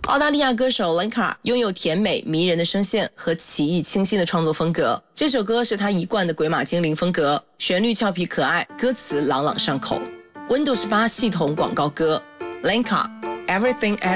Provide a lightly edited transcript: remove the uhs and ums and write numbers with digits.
澳大利亚歌手 Lenka 拥有甜美迷人的声线和奇异清新的创作风格，这首歌是他一贯的鬼马精灵风格，旋律俏皮可爱，歌词朗朗上口。Windows 8系统广告歌 Lenka Everything at